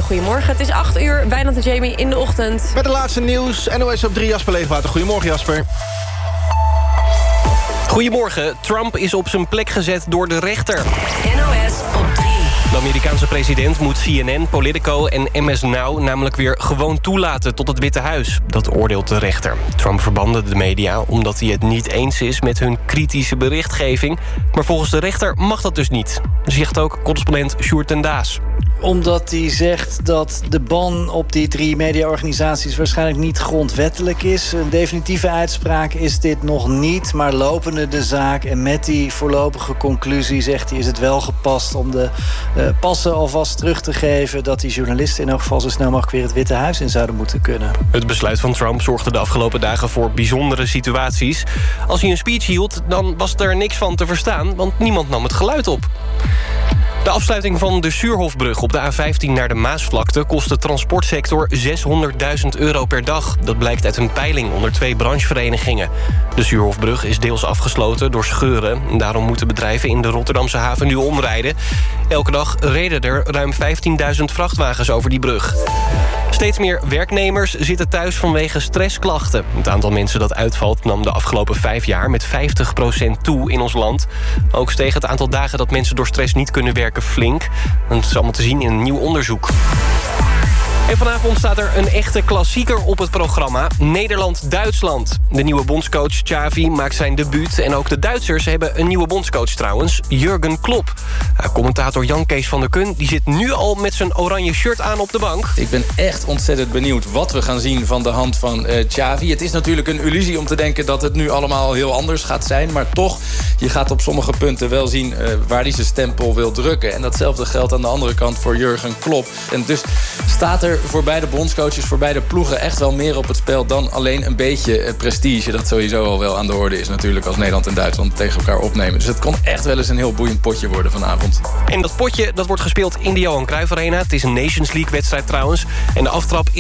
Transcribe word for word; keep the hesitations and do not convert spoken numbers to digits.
goedemorgen. Het is acht uur, Wijnand en Jamie in de ochtend. Met de laatste nieuws, N O S op drie, Jasper Leegwater. Goedemorgen, Jasper. Goedemorgen. Trump is op zijn plek gezet door de rechter. N O S op drie. De Amerikaanse president moet C N N, Politico en M S Now namelijk weer gewoon toelaten tot het Witte Huis. Dat oordeelt de rechter. Trump verbande de media omdat hij het niet eens is met hun kritische berichtgeving. Maar volgens de rechter mag dat dus niet. Zegt ook correspondent Sjoerd ten Daas. Omdat hij zegt dat de ban op die drie mediaorganisaties waarschijnlijk niet grondwettelijk is. Een definitieve uitspraak is dit nog niet, maar lopende de zaak. En met die voorlopige conclusie, zegt hij, is het wel gepast om de uh, passen alvast terug te geven dat die journalisten in elk geval zo snel mogelijk weer het Witte Huis in zouden moeten kunnen. Het besluit van Trump zorgde de afgelopen dagen voor bijzondere situaties. Als hij een speech hield, dan was er niks van te verstaan, want niemand nam het geluid op. De afsluiting van de Suurhofbrug op de A vijftien naar de Maasvlakte kost de transportsector zeshonderdduizend euro per dag. Dat blijkt uit een peiling onder twee brancheverenigingen. De Suurhofbrug is deels afgesloten door scheuren. Daarom moeten bedrijven in de Rotterdamse haven nu omrijden. Elke dag reden er ruim vijftienduizend vrachtwagens over die brug. Steeds meer werknemers zitten thuis vanwege stressklachten. Het aantal mensen dat uitvalt nam de afgelopen vijf jaar met vijftig procent toe in ons land. Ook steeg het aantal dagen dat mensen door stress niet kunnen werken flink. Dat is allemaal te zien in een nieuw onderzoek. En vanavond staat er een echte klassieker op het programma. Nederland-Duitsland. De nieuwe bondscoach Xavi maakt zijn debuut. En ook de Duitsers hebben een nieuwe bondscoach trouwens. Jurgen Klopp. Commentator Jan Kees van der Kun die zit nu al met zijn oranje shirt aan op de bank. Ik ben echt ontzettend benieuwd wat we gaan zien van de hand van uh, Xavi. Het is natuurlijk een illusie om te denken dat het nu allemaal heel anders gaat zijn. Maar toch, je gaat op sommige punten wel zien uh, waar hij zijn stempel wil drukken. En datzelfde geldt aan de andere kant voor Jurgen Klopp. En dus staat er voor beide bondscoaches, voor beide ploegen echt wel meer op het spel dan alleen een beetje prestige. Dat sowieso al wel aan de orde is natuurlijk als Nederland en Duitsland tegen elkaar opnemen. Dus het kon echt wel eens een heel boeiend potje worden vanavond. En dat potje dat wordt gespeeld in de Johan Cruijff Arena. Het is een Nations League wedstrijd trouwens. En de aftrap